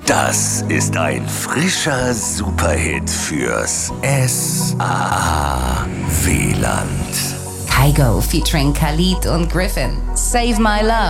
Das ist ein frischer Superhit fürs SAA-WLAN. Kygo featuring Khalid und Griffin. Save My Love.